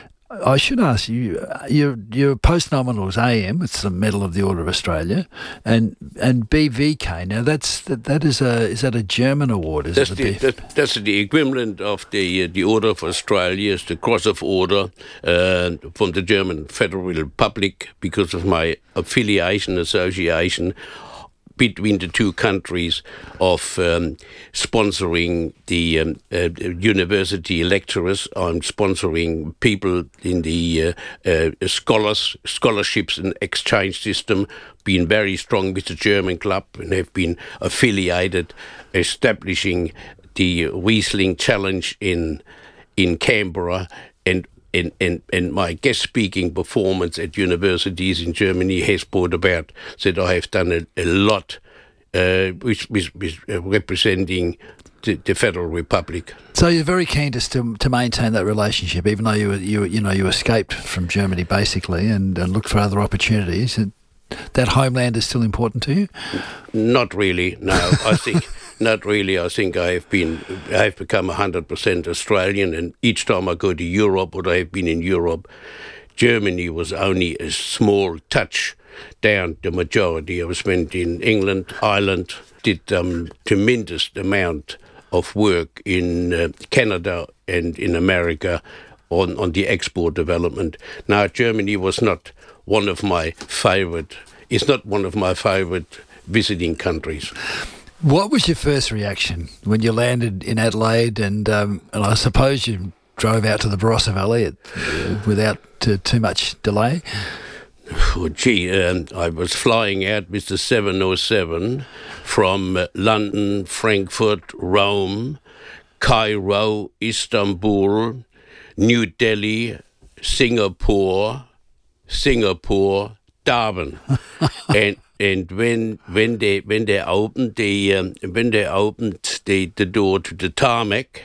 I should ask you, your your post-nominal is A M, it's the Medal of the Order of Australia, and and B V K. Now that's that, that is a is that a German award? Is that's, it the, that, that's the equivalent of the uh, the Order of Australia, is the Cross of Order uh, from the German Federal Republic, because of my affiliation association between the two countries of um, sponsoring the um, uh, university lecturers. I'm sponsoring people in the uh, uh, scholars scholarships and exchange system, been very strong with the German club and have been affiliated, establishing the Riesling Challenge in in Canberra, and And, and, and my guest speaking performance at universities in Germany has brought about that I have done a, a lot uh, with, with, with uh, representing the, the Federal Republic. So you're very keen to still to maintain that relationship, even though you you you know you escaped from Germany basically and, and looked for other opportunities. And that homeland is still important to you? Not really. No, I think. Not really. I think I have been, I have become one hundred percent Australian, and each time I go to Europe, or I have been in Europe, Germany was only a small touch down the majority. I was spent in England, Ireland, did um, tremendous amount of work in uh, Canada and in America on, on the export development. Now, Germany was not one of my favourite, it's not one of my favourite visiting countries. What was your first reaction when you landed in Adelaide, and um, and I suppose you drove out to the Barossa Valley at, uh, without too, too much delay? Oh, gee, um, I was flying out with the seven oh seven from uh, London, Frankfurt, Rome, Cairo, Istanbul, New Delhi, Singapore, Singapore, Durban, and and when when they when they opened the um, when they opened the, the door to the tarmac,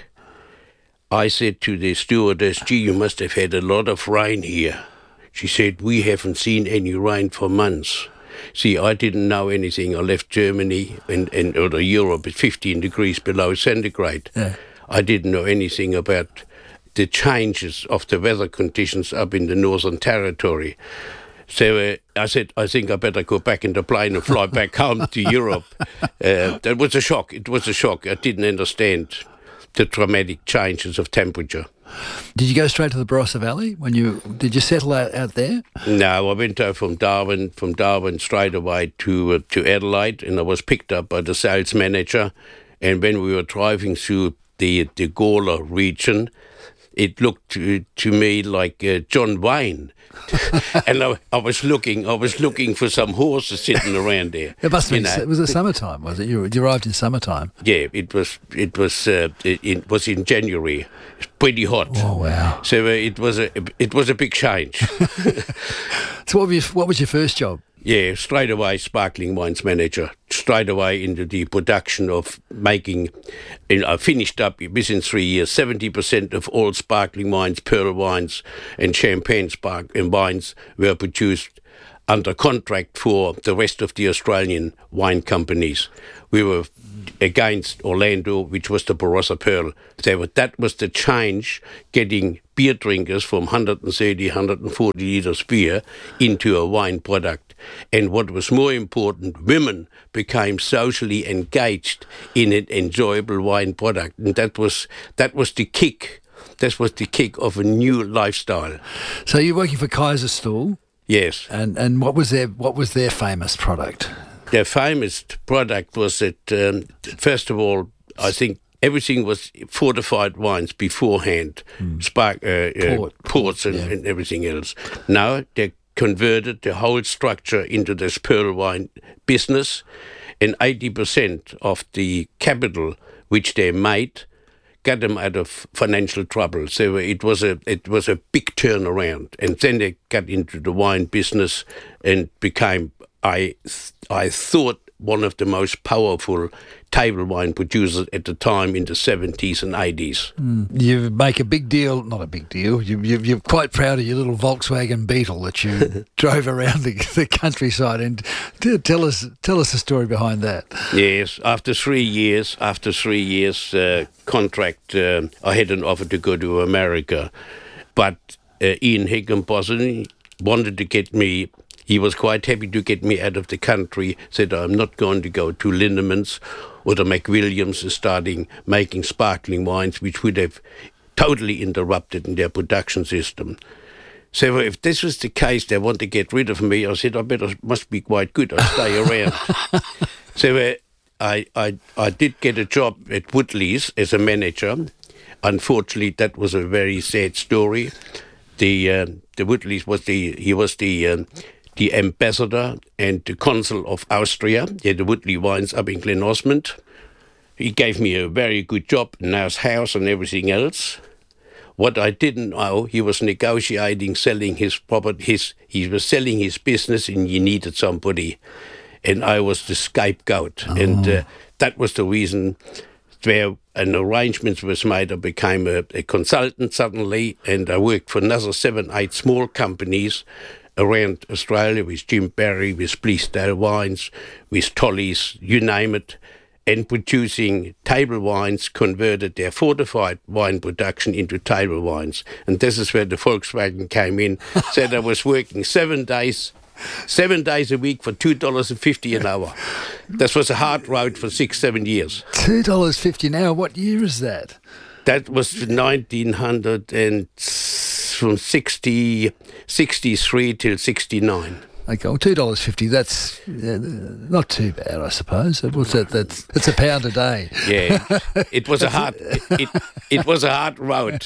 I said to the stewardess, "Gee, you must have had a lot of rain here." She said, "We haven't seen any rain for months." See, I didn't know anything. I left Germany and, and or Europe at fifteen degrees below centigrade. Yeah. I didn't know anything about the changes of the weather conditions up in the Northern Territory. So uh, I said, I think I better go back in the plane and fly back home to Europe. Uh, that was a shock. It was a shock. I didn't understand the dramatic changes of temperature. Did you go straight to the Barossa Valley when you did you settle out, out there? No, I went uh, from Darwin, from Darwin straight away to uh, to Adelaide, and I was picked up by the sales manager. And when we were driving through the the Gawler region, it looked to, to me like uh, John Wayne. And I, I was looking, I was looking for some horses sitting around there. It must have you been. know. It was it summertime, was it? You, you arrived in summertime. Yeah, it was. It was. Uh, it, it was in January. It's pretty hot. Oh wow! So uh, it was a. It was a big change. So what, were you, what was your first job? Yeah, straight away, sparkling wines manager. Straight away into the production of making. And I finished up within three years. Seventy percent of all sparkling wines, pearl wines, and champagne spark and wines were produced under contract for the rest of the Australian wine companies. We were against Orlando, which was the Barossa Pearl. So that was the change, getting beer drinkers from one hundred thirty, one hundred forty litres beer into a wine product. And what was more important, women became socially engaged in an enjoyable wine product. And that was that was the kick. That was the kick of a new lifestyle. So you're working for Kaiserstuhl? Yes. And and what was their what was their famous product? Their famous product was that, um, first of all, I think everything was fortified wines beforehand, mm. spark, uh, Port. uh, ports and, yeah. and everything else. Now they converted the whole structure into this pearl wine business, and eighty percent of the capital which they made got them out of financial trouble. So it was a it was a big turnaround, and then they got into the wine business and became, I I thought, one of the most powerful table wine producers at the time in the seventies and eighties. Mm. You make a big deal, not a big deal, you, you, you're quite proud of your little Volkswagen Beetle that you drove around the, the countryside. And tell us tell us the story behind that. Yes, after three years, after three years uh, contract, uh, I had an offer to go to America. But uh, Ian Higginbotham wanted to get me. He was quite happy to get me out of the country, said I'm not going to go to Lindemans or the McWilliams starting making sparkling wines, which would have totally interrupted in their production system. So if this was the case, they want to get rid of me, I said, I better must be quite good, I'll stay around. So uh, I, I, I did get a job at Woodley's as a manager. Unfortunately, that was a very sad story. The, uh, the Woodley's was the, he was the... Um, the ambassador and the consul of Austria, yeah, the Woodley wines up in Glen Osmond. He gave me a very good job in his house and everything else. What I didn't know, he was negotiating, selling his property. His he was selling his business, and he needed somebody, and I was the scapegoat, oh. and uh, that was the reason. Where an arrangement was made, I became a, a consultant suddenly, and I worked for another seven, eight small companies around Australia with Jim Barry, with Bleasdale Wines, with Tolly's, you name it, and producing table wines, converted their fortified wine production into table wines. And this is where the Volkswagen came in, said I was working seven days, seven days a week for two dollars fifty an hour. This was a hard road for six, seven years. two dollars fifty an hour? What year is that? That was nineteen hundred and from sixty, sixty-three till sixty-nine. Okay, well, two dollars fifty, that's uh, not too bad, I suppose. It was that, that's, that's a pound a day. Yeah, it, it was a hard it, it, it was a hard road.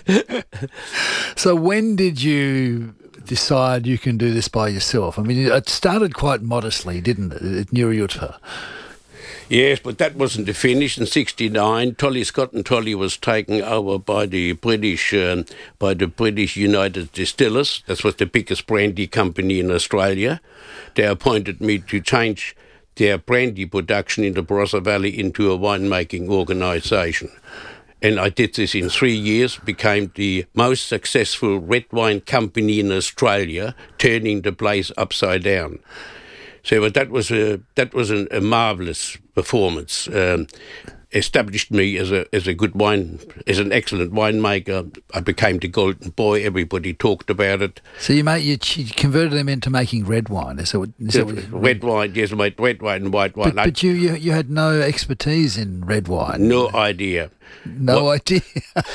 So when did you decide you can do this by yourself? I mean, it started quite modestly, didn't it, at Nuruyuta? Yes, but that wasn't the finish. In sixty-nine, Tolly Scott and Tolly was taken over by the British, um, by the British United Distillers. That was the biggest brandy company in Australia. They appointed me to change their brandy production in the Barossa Valley into a winemaking organisation. And I did this in three years, became the most successful red wine company in Australia, turning the place upside down. So, but that was a that was an, a marvelous performance, um, established me as a as a good wine, as an excellent winemaker. I became the golden boy. Everybody talked about it. So you made you, you converted them into making red wine. Is that what? Is that what red wine, yes, I made red wine and white wine. But, but you, you you had no expertise in red wine. No idea. No what, idea.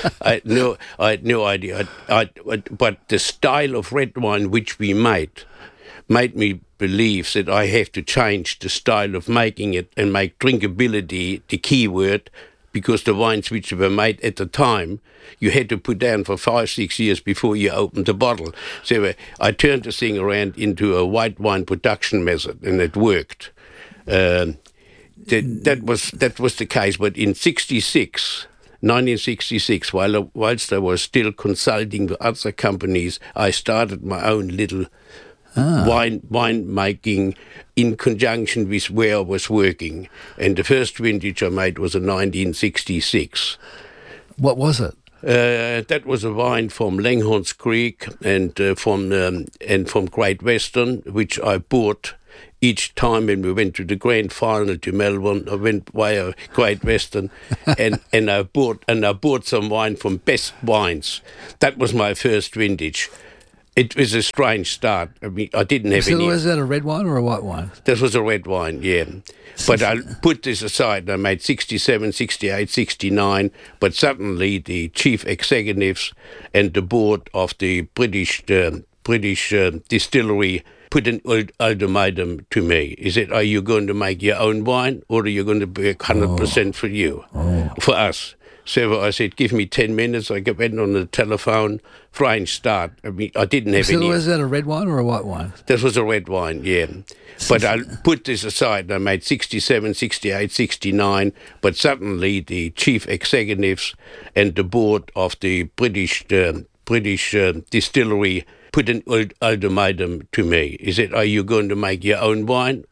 I no, I had no idea. I, I, but the style of red wine which we made made me believe that I have to change the style of making it and make drinkability the key word, because the wines which were made at the time, you had to put down for five, six years before you opened the bottle. So I turned the thing around into a white wine production method, and it worked. Um, that, that was that was the case. But in sixty-six, nineteen sixty-six, while whilst I was still consulting with other companies, I started my own little Ah. Wine wine making in conjunction with where I was working, and the first vintage I made was in nineteen sixty-six. What was it? Uh, that was a wine from Langhorns Creek and uh, from um, and from Great Western, which I bought each time when we went to the grand final to Melbourne. I went via Great Western, and, and I bought and I bought some wine from Best Wines. That was my first vintage. It was a strange start. I mean, I didn't have so any... was that a red wine or a white wine? This was a red wine, yeah. But I put this aside. I made sixty-seven, sixty-eight, sixty-nine, but suddenly the chief executives and the board of the British uh, British uh, distillery put an ultimatum to me. He said, are you going to make your own wine, or are you going to be one hundred percent for you, oh. for us? So I said, give me ten minutes. I went on the telephone, strange start. I mean, I didn't have so any... So was that a red wine or a white wine? This was a red wine, yeah. But I put this aside. I made sixty-seven, sixty-eight, sixty-nine, but suddenly the chief executives and the board of the British uh, British uh, distillery put an ultimatum to me. He said, are you going to make your own wine,